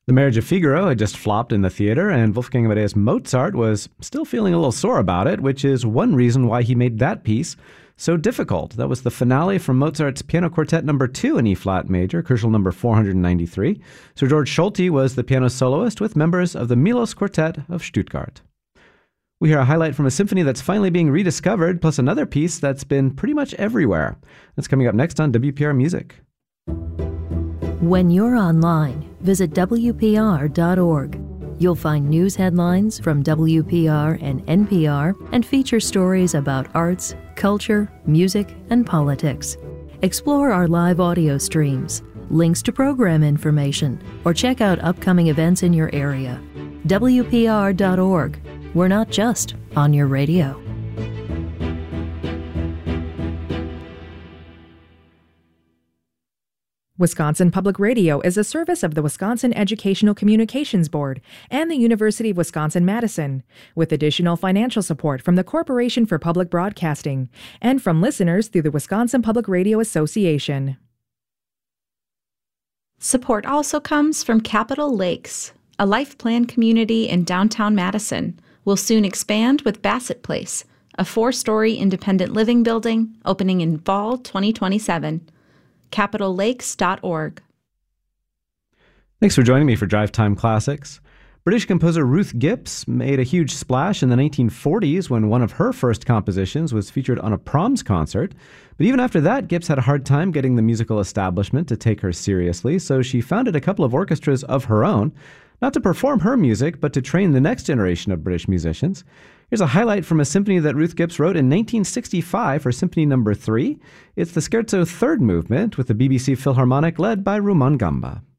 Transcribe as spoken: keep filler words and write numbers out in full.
The Marriage of Figaro had just flopped in the theater, and Wolfgang Amadeus Mozart was still feeling a little sore about it, which is one reason why he made that piece so difficult. That was the finale from Mozart's Piano Quartet number two in E-flat major, Crucial number four hundred ninety-three. Sir George Solti was the piano soloist with members of the Milos Quartet of Stuttgart. We hear a highlight from a symphony that's finally being rediscovered, plus another piece that's been pretty much everywhere. That's coming up next on W P R Music. When you're online, visit W P R dot org. You'll find news headlines from W P R and N P R and feature stories about arts, culture, music, and politics. Explore our live audio streams, links to program information, or check out upcoming events in your area. W P R dot org. We're not just on your radio. Wisconsin Public Radio is a service of the Wisconsin Educational Communications Board and the University of Wisconsin-Madison, with additional financial support from the Corporation for Public Broadcasting and from listeners through the Wisconsin Public Radio Association. Support also comes from Capitol Lakes, a life plan community in downtown Madison. Will soon expand with Bassett Place, a four-story independent living building opening in fall twenty twenty-seven. capitol lakes dot org. Thanks for joining me for Drive Time Classics. British composer Ruth Gibbs made a huge splash in the nineteen forties when one of her first compositions was featured on a Proms concert. But even after that, Gibbs had a hard time getting the musical establishment to take her seriously, so she founded a couple of orchestras of her own, not to perform her music, but to train the next generation of British musicians. Here's a highlight from a symphony that Ruth Gibbs wrote in nineteen sixty-five for Symphony number three. It's the Scherzo third movement with the B B C Philharmonic led by Rumaan Gamba.